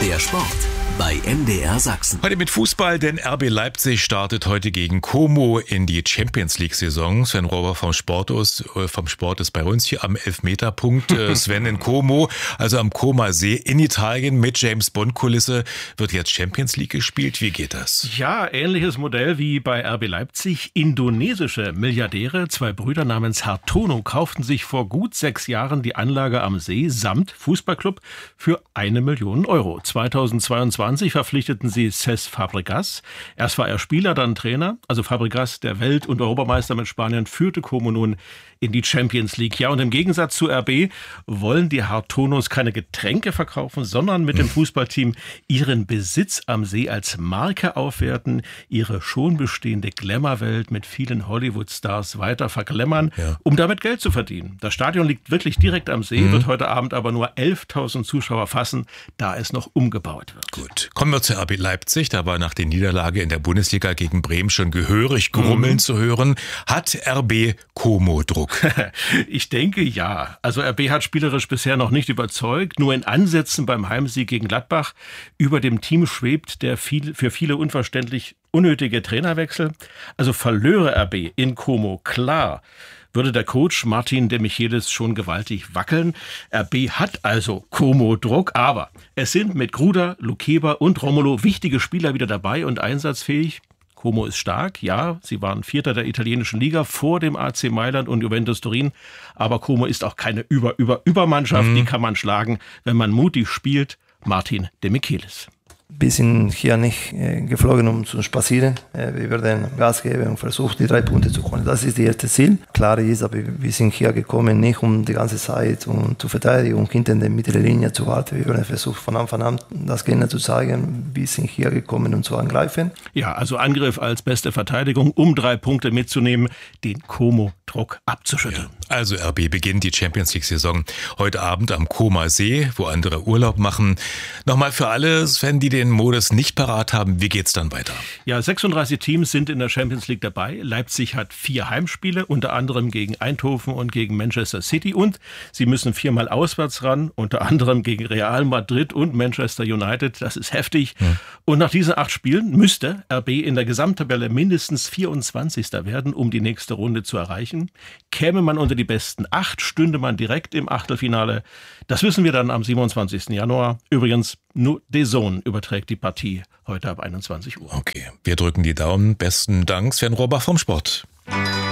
Der Sport bei MDR Sachsen. Heute mit Fußball, denn RB Leipzig startet heute gegen Como in die Champions-League-Saison. Sven Rohrer vom Sport ist bei uns hier am Elfmeterpunkt. Sven, in Como, also am Comer See in Italien mit James-Bond-Kulisse, wird jetzt Champions League gespielt. Wie geht das? Ja, ähnliches Modell wie bei RB Leipzig. Indonesische Milliardäre, zwei Brüder namens Hartono, kauften sich vor gut 6 Jahren die Anlage am See samt Fußballclub für 1 Million Euro. 2022 verpflichteten sie Cesc Fabregas. Erst war er Spieler, dann Trainer. Also Fabregas, der Welt- und Europameister mit Spanien, führte Como nun in die Champions League. Ja, und im Gegensatz zu RB wollen die Hartonos keine Getränke verkaufen, sondern mit dem Fußballteam ihren Besitz am See als Marke aufwerten, ihre schon bestehende Glamour-Welt mit vielen Hollywood-Stars weiter verglammern, um damit Geld zu verdienen. Das Stadion liegt wirklich direkt am See, wird heute Abend aber nur 11.000 Zuschauer fassen, da es noch umgebaut wird. Gut, kommen wir zu RB Leipzig. Da war nach der Niederlage in der Bundesliga gegen Bremen schon gehörig Grummeln zu hören. Hat RB Como-Druck? Ich denke, ja. Also RB hat spielerisch bisher noch nicht überzeugt. Nur in Ansätzen beim Heimsieg gegen Gladbach. Über dem Team schwebt der für viele unverständlich unnötige Trainerwechsel. Also verlöre RB in Como, klar, würde der Coach Martin de Michelis schon gewaltig wackeln. RB hat also Como-Druck, aber es sind mit Gruda, Lukeba und Romolo wichtige Spieler wieder dabei und einsatzfähig. Como ist stark, ja, sie waren Vierter der italienischen Liga vor dem AC Mailand und Juventus Turin, aber Como ist auch keine Übermannschaft, die kann man schlagen, wenn man mutig spielt. Martin de Michelis. Wir sind hier nicht geflogen, um zu spazieren. Wir werden Gas geben und versuchen, die 3 Punkte zu holen. Das ist das erste Ziel. Klar ist, aber wir sind hier gekommen, nicht um die ganze Zeit zu verteidigen und hinter der Mittellinie zu warten. Wir werden versuchen, von Anfang an das Gegner zu zeigen. Wir sind hier gekommen, um zu angreifen. Ja, also Angriff als beste Verteidigung, um 3 Punkte mitzunehmen, den Como-Druck abzuschütteln. Ja, also RB beginnt die Champions-League-Saison heute Abend am Comer See, wo andere Urlaub machen. Nochmal für alle, Sven, die den Modus nicht parat haben, wie geht's dann weiter? Ja, 36 Teams sind in der Champions League dabei. Leipzig hat 4 Heimspiele, unter anderem gegen Eindhoven und gegen Manchester City. Und sie müssen 4-mal auswärts ran, unter anderem gegen Real Madrid und Manchester United. Das ist heftig. Und nach diesen 8 Spielen müsste RB in der Gesamttabelle mindestens 24. werden, um die nächste Runde zu erreichen. Käme man unter die besten 8, stünde man direkt im Achtelfinale. Das wissen wir dann am 27. Januar. Übrigens, nur DAZN überträgt die Partie heute ab 21 Uhr. Okay, wir drücken die Daumen. Besten Dank, Sven Rohrer vom Sport.